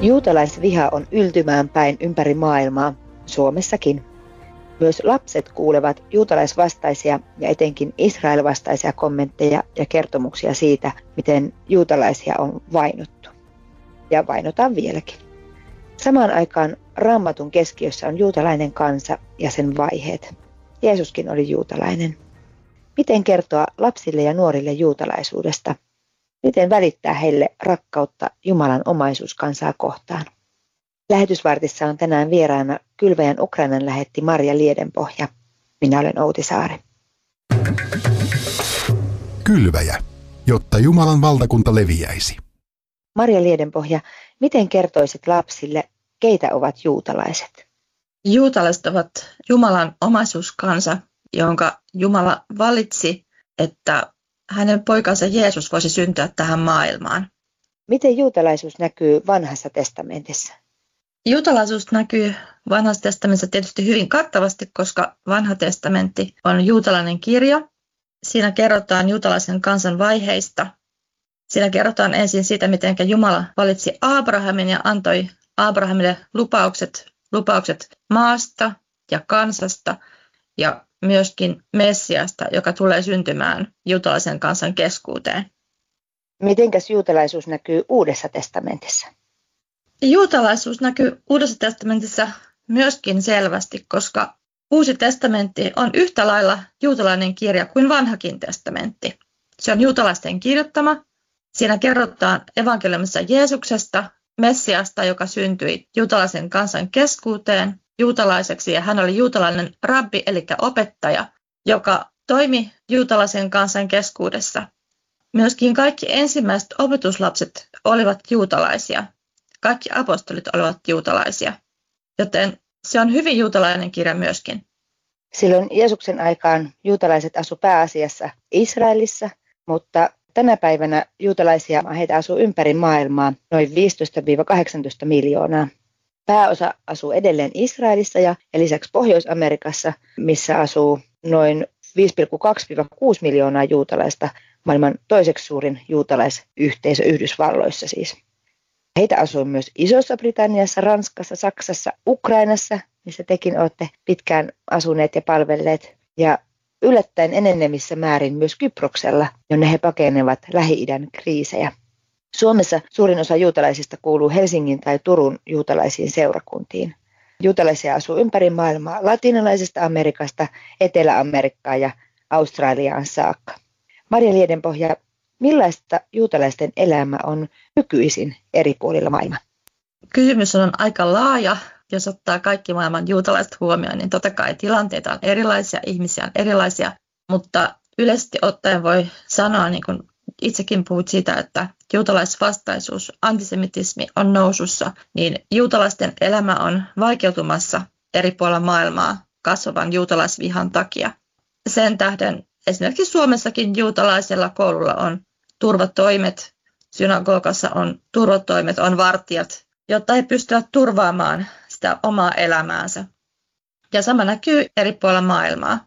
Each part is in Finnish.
Juutalaisviha on yltymään päin ympäri maailmaa, Suomessakin. Myös lapset kuulevat juutalaisvastaisia ja etenkin Israel-vastaisia kommentteja ja kertomuksia siitä, miten juutalaisia on vainottu. Ja vainotaan vieläkin. Samaan aikaan Raamatun keskiössä on juutalainen kansa ja sen vaiheet. Jeesuskin oli juutalainen. Miten kertoa lapsille ja nuorille juutalaisuudesta? Miten välittää heille rakkautta Jumalan omaisuuskansaa kohtaan? Lähetysvartissa on tänään vieraana Kylväjän Ukrainan lähetti Marja Liedenpohja. Minä olen Outi Saari. Kylväjä, jotta Jumalan valtakunta leviäisi. Marja Liedenpohja, miten kertoisit lapsille, keitä ovat juutalaiset? Juutalaiset ovat Jumalan omaisuuskansa, jonka Jumala valitsi, että hänen poikansa Jeesus voisi syntyä tähän maailmaan. Miten juutalaisuus näkyy Vanhassa testamentissa? Juutalaisuus näkyy Vanhassa testamentissa tietysti hyvin kattavasti, koska Vanha testamentti on juutalainen kirja. Siinä kerrotaan juutalaisen kansan vaiheista. Siinä kerrotaan ensin siitä, miten Jumala valitsi Abrahamin ja antoi Abrahamille lupaukset maasta ja kansasta ja myöskin Messiasta, joka tulee syntymään juutalaisen kansan keskuuteen. Mitenkäs juutalaisuus näkyy Uudessa testamentissa? Juutalaisuus näkyy Uudessa testamentissa myöskin selvästi, koska Uusi testamentti on yhtä lailla juutalainen kirja kuin Vanhakin testamentti. Se on juutalaisten kirjoittama. Siinä kerrotaan evankeliumissa Jeesuksesta, Messiasta, joka syntyi juutalaisen kansan keskuuteen juutalaiseksi, ja hän oli juutalainen rabbi, eli opettaja, joka toimi juutalaisen kansan keskuudessa. Myöskin kaikki ensimmäiset opetuslapset olivat juutalaisia. Kaikki apostolit olivat juutalaisia, joten se on hyvin juutalainen kirja myöskin. Silloin Jeesuksen aikaan juutalaiset asu pääasiassa Israelissa, mutta tänä päivänä juutalaisia heitä asuu ympäri maailmaa noin 15-18 miljoonaa. Pääosa asuu edelleen Israelissa ja lisäksi Pohjois-Amerikassa, missä asuu noin 5,2-6 miljoonaa juutalaista, maailman toiseksi suurin juutalaisyhteisö Yhdysvalloissa siis. Heitä asuu myös Isossa Britanniassa, Ranskassa, Saksassa, Ukrainassa, missä tekin olette pitkään asuneet ja palvelleet, ja yllättäen enenevissä määrin myös Kyproksella, jonne he pakenevat Lähi-idän kriisejä. Suomessa suurin osa juutalaisista kuuluu Helsingin tai Turun juutalaisiin seurakuntiin. Juutalaisia asuu ympäri maailmaa latinalaisesta Amerikasta, Etelä-Amerikkaan ja Australiaan saakka. Marja Liedenpohja, millaista juutalaisten elämä on nykyisin eri puolilla maailmaa? Kysymys on aika laaja. Jos ottaa kaikki maailman juutalaiset huomioon, niin totta kai tilanteita on erilaisia, ihmisiä on erilaisia, mutta yleisesti ottaen voi sanoa, niin kuin itsekin puhut siitä, että juutalaisvastaisuus, antisemitismi on nousussa, niin juutalaisten elämä on vaikeutumassa eri puolilla maailmaa kasvavan juutalaisvihan takia. Sen tähden esimerkiksi Suomessakin juutalaisella koululla on turvatoimet, synagogassa on turvatoimet, on vartijat, jotta ei pystyä turvaamaan sitä omaa elämäänsä. Ja sama näkyy eri puolilla maailmaa.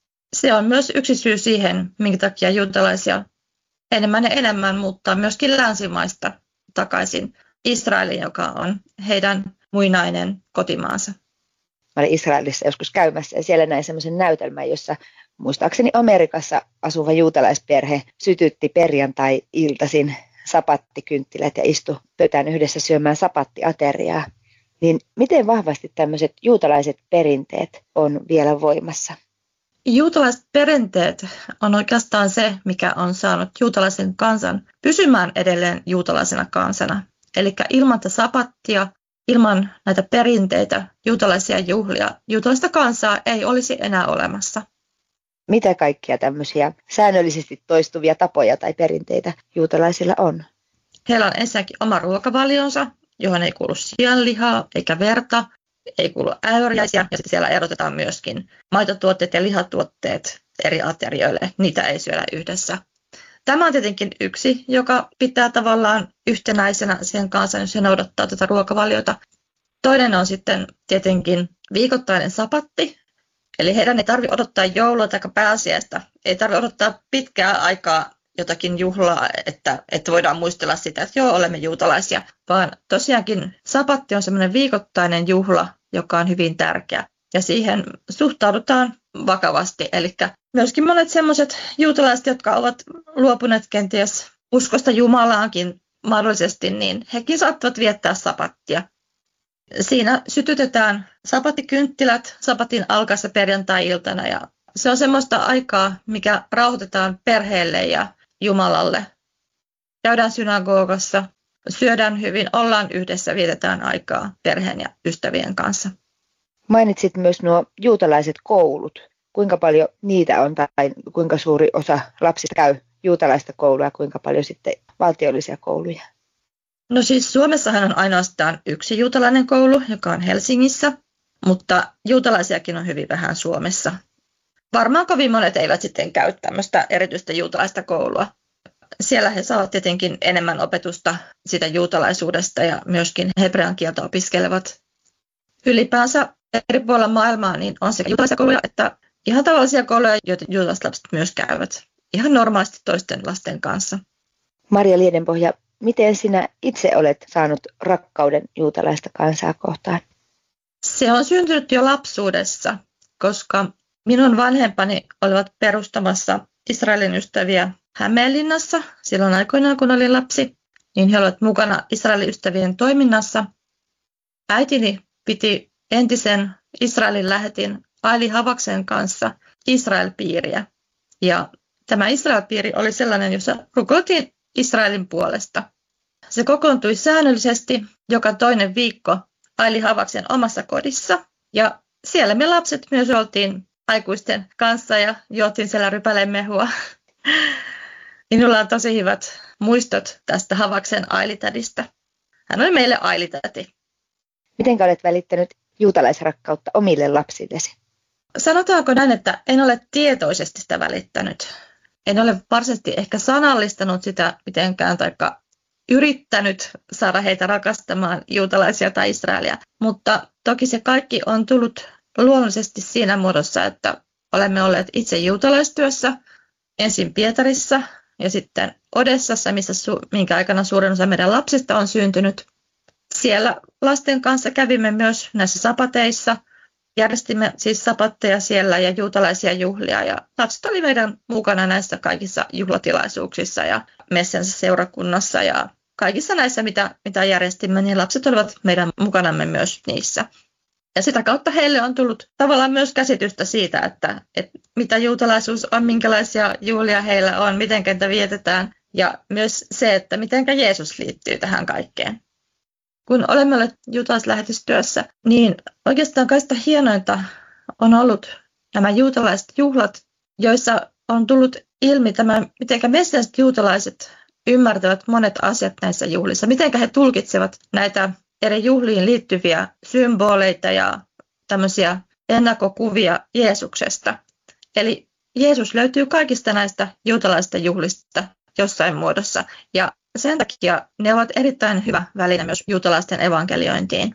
Se on myös yksi syy siihen, minkä takia juutalaisia enemmän ja enemmän muuttaa myöskin länsimaista takaisin Israeliin, joka on heidän muinainen kotimaansa. Mä olin Israelissa joskus käymässä ja siellä näin semmoisen näytelmän, jossa muistaakseni Amerikassa asuva juutalaisperhe sytytti perjantai-iltaisin sapattikynttilät ja istui pöytään yhdessä syömään sapattiateriaa. Niin miten vahvasti tämmöiset juutalaiset perinteet on vielä voimassa? Juutalaiset perinteet on oikeastaan se, mikä on saanut juutalaisen kansan pysymään edelleen juutalaisena kansana. Eli ilman tätä sapattia, ilman näitä perinteitä, juutalaisia juhlia, juutalaista kansaa ei olisi enää olemassa. Mitä kaikkia tämmöisiä säännöllisesti toistuvia tapoja tai perinteitä juutalaisilla on? Heillä on ensinnäkin oma ruokavalionsa, johon ei kuulu sianlihaa eikä verta, ei kuulu äyriäisiä, ja sitten siellä erotetaan myöskin maitotuotteet ja lihatuotteet eri aterioille. Niitä ei syödä yhdessä. Tämä on tietenkin yksi, joka pitää tavallaan yhtenäisenä siihen kanssa, jos se noudattaa tätä ruokavaliota. Toinen on sitten tietenkin viikoittainen sapatti. Eli heidän ei tarvitse odottaa joulua tai pääsiäistä. Ei tarvitse odottaa pitkää aikaa jotakin juhlaa, että voidaan muistella sitä, että joo, olemme juutalaisia, vaan tosiaankin sabatti on semmoinen viikoittainen juhla, joka on hyvin tärkeä. Ja siihen suhtaudutaan vakavasti. Eli myöskin monet sellaiset juutalaiset, jotka ovat luopuneet kenties uskosta Jumalaankin mahdollisesti, niin hekin saattavat viettää sapattia. Siinä sytytetään sapattikynttilät sapatin alkaessa perjantai-iltana ja se on semmoista aikaa, mikä rauhoitetaan perheelle ja Jumalalle. Käydään synagogassa, syödään hyvin, ollaan yhdessä, vietetään aikaa perheen ja ystävien kanssa. Mainitsit myös nuo juutalaiset koulut. Kuinka paljon niitä on tai kuinka suuri osa lapsista käy juutalaista koulua ja kuinka paljon sitten valtiollisia kouluja? No siis Suomessahan on ainoastaan yksi juutalainen koulu, joka on Helsingissä, mutta juutalaisiakin on hyvin vähän Suomessa. Varmaan kovin monet eivät sitten käy tämmöistä erityistä juutalaista koulua. Siellä he saavat tietenkin enemmän opetusta sitä juutalaisuudesta ja myöskin hebrean kieltä opiskelevat. Ylipäänsä eri puolilla maailmaa niin on sekä juutalaisia kouluja että ihan tavallisia kouluja, joita juutalaiset lapset myös käyvät. Ihan normaalisti toisten lasten kanssa. Maria Liedenpohja, miten sinä itse olet saanut rakkauden juutalaista kansaa kohtaan? Se on syntynyt jo lapsuudessa, koska minun vanhempani olivat perustamassa Israelin ystäviä Hämeenlinnassa silloin aikoinaan, kun olin lapsi, niin he olivat mukana Israelin ystävien toiminnassa. Äitini piti entisen Israelin lähetin Aili Havaksen kanssa Israel-piiriä. Ja tämä Israel-piiri oli sellainen, jossa rukoiltiin Israelin puolesta. Se kokoontui säännöllisesti joka toinen viikko Aili Havaksen omassa kodissa. Ja siellä me lapset myös oltiin aikuisten kanssa ja juotiin siellä rypäleen mehua. Minulla on tosi hyvät muistot tästä Havaksen Ailitädistä. Hän oli meille Ailitäti. Miten olet välittänyt juutalaisrakkautta omille lapsillesi? Sanotaanko näin, että en ole tietoisesti sitä välittänyt. En ole varsinaisesti ehkä sanallistanut sitä mitenkään tai yrittänyt saada heitä rakastamaan juutalaisia tai Israelia. Mutta toki se kaikki on tullut luonnollisesti siinä muodossa, että olemme olleet itse juutalaistyössä ensin Pietarissa ja sitten Odessassa, minkä aikana suurin osa meidän lapsista on syntynyt. Siellä lasten kanssa kävimme myös näissä sapateissa. Järjestimme siis sapatteja siellä ja juutalaisia juhlia ja lapset oli meidän mukana näissä kaikissa juhlatilaisuuksissa ja messensä seurakunnassa ja kaikissa näissä, mitä järjestimme, niin lapset olivat meidän mukanamme myös niissä. Ja sitä kautta heille on tullut tavallaan myös käsitystä siitä, että mitä juutalaisuus on, minkälaisia juhlia heillä on, miten niitä vietetään ja myös se, että miten Jeesus liittyy tähän kaikkeen. Kun olemme olleet juutalaislähetystyössä, niin oikeastaan kaikista hienointa on ollut nämä juutalaiset juhlat, joissa on tullut ilmi tämä, miten messilaiset juutalaiset ymmärtävät monet asiat näissä juhlissa, miten he tulkitsevat näitä eri juhliin liittyviä symboleita ja tämmöisiä ennakkokuvia Jeesuksesta. Eli Jeesus löytyy kaikista näistä juutalaisista juhlista jossain muodossa ja sen takia ne ovat erittäin hyvä väline myös juutalaisten evankeliointiin.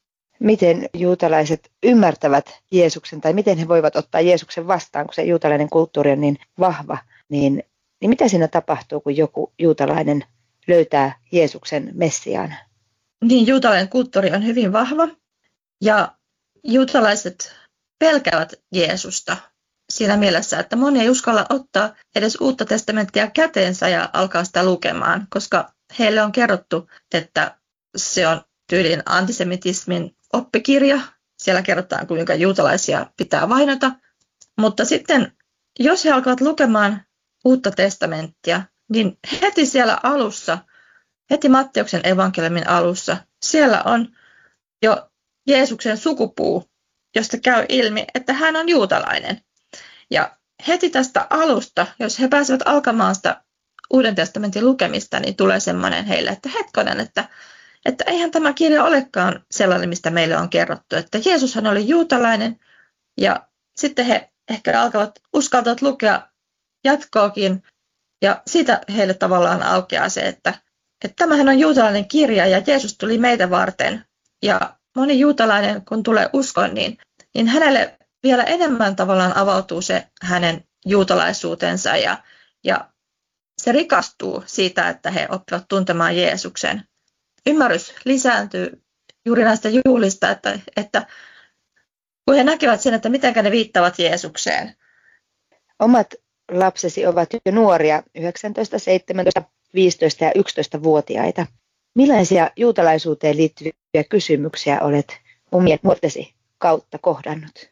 Miten juutalaiset ymmärtävät Jeesuksen tai miten he voivat ottaa Jeesuksen vastaan, kun se juutalainen kulttuuri on niin vahva, niin mitä siinä tapahtuu, kun joku juutalainen löytää Jeesuksen Messiaan? Niin, juutalainen kulttuuri on hyvin vahva ja juutalaiset pelkäävät Jeesusta siinä mielessä, että moni ei uskalla ottaa edes uutta testamenttia käteensä ja alkaa sitä lukemaan, koska heille on kerrottu, että se on tyylin antisemitismin oppikirja. Siellä kerrotaan, kuinka juutalaisia pitää vainota. Mutta sitten, jos he alkavat lukemaan uutta testamenttia, niin heti siellä alussa, heti Matteuksen evankeliumin alussa, siellä on jo Jeesuksen sukupuu, josta käy ilmi, että hän on juutalainen. Ja heti tästä alusta, jos he pääsevät alkamaan sitä Uuden testamentin lukemista, niin tulee semmoinen heille, että hetkonen, että eihän tämä kirja olekaan sellainen, mistä meille on kerrottu, että Jeesushan oli juutalainen ja sitten he ehkä uskaltavat lukea jatkoakin ja siitä heille tavallaan aukeaa se, että tämähän on juutalainen kirja ja Jeesus tuli meitä varten ja moni juutalainen, kun tulee uskoon, niin hänelle vielä enemmän tavallaan avautuu se hänen juutalaisuutensa ja se rikastuu siitä, että he oppivat tuntemaan Jeesuksen. Ymmärrys lisääntyy juuri näistä juhlista, että kun he näkevät sen, että miten ne viittavat Jeesukseen. Omat lapsesi ovat jo nuoria, 19, 17, 15 ja 11-vuotiaita. Millaisia juutalaisuuteen liittyviä kysymyksiä olet omien nuortesi kautta kohdannut?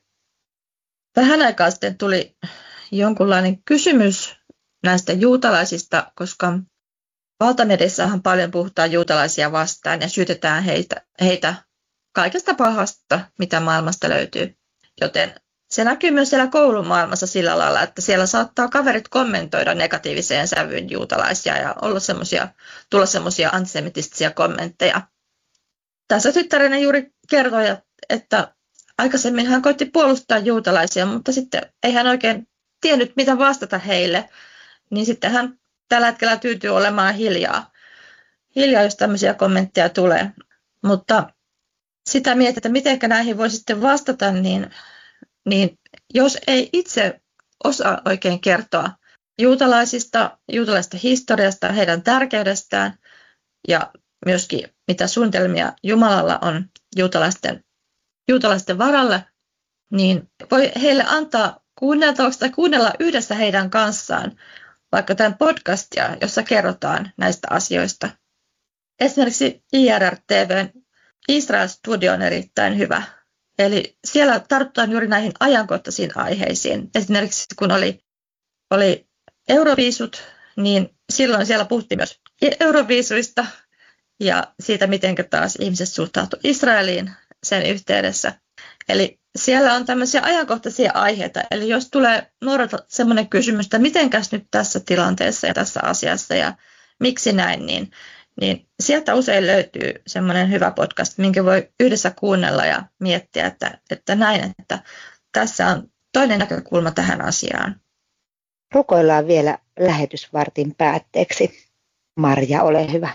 Vähän aikaa sitten tuli jonkunlainen kysymys näistä juutalaisista, koska valtamediassahan paljon puhutaan juutalaisia vastaan ja syytetään heitä kaikesta pahasta, mitä maailmasta löytyy. Joten se näkyy myös siellä koulumaailmassa sillä lailla, että siellä saattaa kaverit kommentoida negatiiviseen sävyyn juutalaisia ja tulla semmoisia antisemitistisiä kommentteja. Tässä tyttäreni juuri kertoi, että aikaisemmin hän koitti puolustaa juutalaisia, mutta sitten ei hän oikein tiennyt, mitä vastata heille. Niin sitten hän tällä hetkellä tyytyy olemaan hiljaa, jos tämmöisiä kommentteja tulee. Mutta sitä mietit, että miten näihin voi sitten vastata, niin jos ei itse osaa oikein kertoa juutalaisista historiasta, heidän tärkeydestään ja myöskin mitä suunnitelmia Jumalalla on juutalaisten varalle, niin voi heille antaa kuunneltavaksi tai kuunnella yhdessä heidän kanssaan vaikka tämän podcastia, jossa kerrotaan näistä asioista. Esimerkiksi IRR-TV:n Israel-studio on erittäin hyvä. Eli siellä tartutaan juuri näihin ajankohtaisiin aiheisiin. Esimerkiksi kun oli Euroviisut, niin silloin siellä puhuttiin myös Euroviisuista ja siitä, miten taas ihmiset suhtautuivat Israeliin sen yhteydessä. Eli siellä on tämmöisiä ajankohtaisia aiheita. Eli jos tulee nuorelta semmoinen kysymys, että mitenkäs nyt tässä tilanteessa ja tässä asiassa ja miksi näin, niin sieltä usein löytyy semmoinen hyvä podcast, minkä voi yhdessä kuunnella ja miettiä, että näin, että tässä on toinen näkökulma tähän asiaan. Rukoillaan vielä lähetysvartin päätteeksi. Marja, ole hyvä.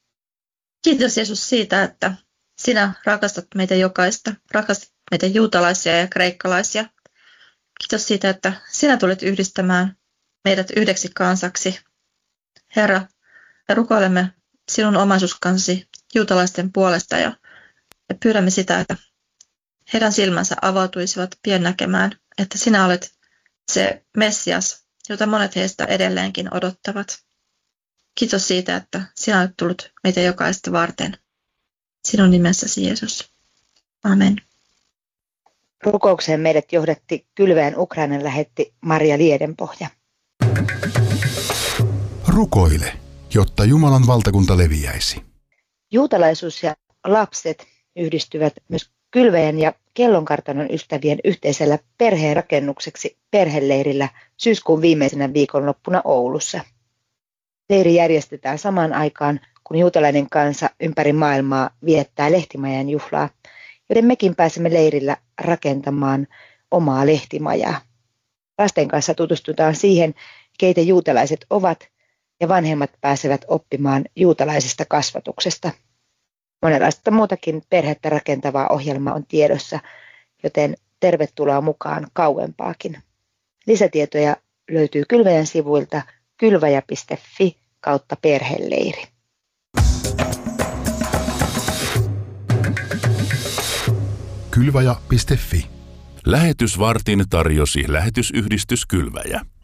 Kiitos Jeesus siitä, että sinä rakastat meitä jokaista, rakastat meitä juutalaisia ja kreikkalaisia. Kiitos siitä, että sinä tulet yhdistämään meidät yhdeksi kansaksi. Herra, me rukoilemme sinun omaisuuskansasi juutalaisten puolesta ja pyydämme sitä, että heidän silmänsä avautuisivat pian näkemään, että sinä olet se Messias, jota monet heistä edelleenkin odottavat. Kiitos siitä, että sinä olet tullut meitä jokaista varten. Sinun nimessäsi Jeesus. Amen. Rukoukseen meidät johdatti Kylväjän Ukrainan lähetti Marja Liedenpohja. Rukoile, jotta Jumalan valtakunta leviäisi. Juutalaisuus ja lapset yhdistyvät myös Kylväjän ja Kellonkartanon ystävien yhteisellä perheenrakennukseksi perheleirillä syyskuun viimeisenä viikonloppuna Oulussa. Leiri järjestetään samaan aikaan, kun juutalainen kansa ympäri maailmaa viettää lehtimajan juhlaa, joten mekin pääsemme leirillä rakentamaan omaa lehtimajaa. Lasten kanssa tutustutaan siihen, keitä juutalaiset ovat, ja vanhemmat pääsevät oppimaan juutalaisesta kasvatuksesta. Monenlaista muutakin perhettä rakentavaa ohjelmaa on tiedossa, joten tervetuloa mukaan kauempaakin. Lisätietoja löytyy Kylväjän sivuilta kylväjä.fi/perheleiri. Kylväjä.fi. Lähetysvartin tarjosi lähetysyhdistys Kylväjä.